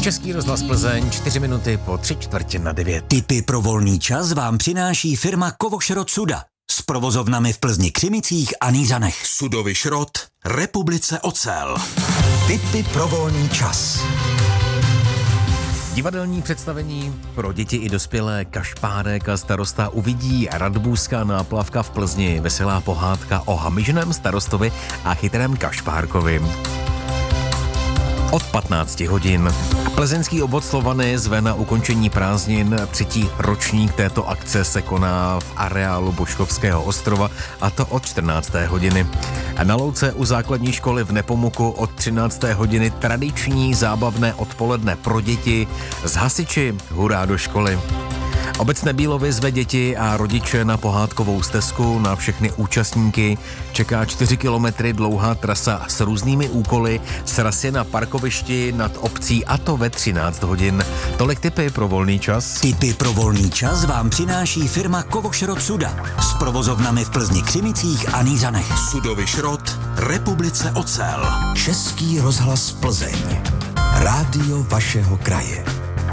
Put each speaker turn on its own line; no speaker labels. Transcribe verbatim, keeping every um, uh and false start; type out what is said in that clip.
Český rozhlas Plzeň, čtyři minuty po tři čtvrtě na devět.
Tipy pro volný čas vám přináší firma Kovošrot Suda s provozovnami v Plzni, Křimicích a Nýřanech. Sudovy šrot, Republice ocel. Tipy pro volný čas.
Divadelní představení pro děti i dospělé Kašpárek a starosta uvidí Radbůzská náplavka v Plzni. Veselá pohádka o hamižném starostovi a chytrém Kašpárkovi. Od patnácti hodin. Plzeňský obvod Slovany zve na ukončení prázdnin. Třetí ročník této akce se koná v areálu Boškovského ostrova, a to od čtrnácté hodiny. Na louce u základní školy v Nepomuku od třinácté hodiny tradiční zábavné odpoledne pro děti s hasiči Hurá do školy. Obecné Bílovy zve děti a rodiče na pohádkovou stezku. Na všechny účastníky čeká čtyři kilometry dlouhá trasa s různými úkoly, sraz je na parkovišti nad obcí, a to ve třináct hodin. Tolik tipy pro volný čas.
Tipy pro volný čas vám přináší firma Kovošrot Suda s provozovnami v Plzni, Křimicích a Nýřanech. Sudovy šrot, Republice ocel. Český rozhlas Plzeň. Rádio vašeho kraje.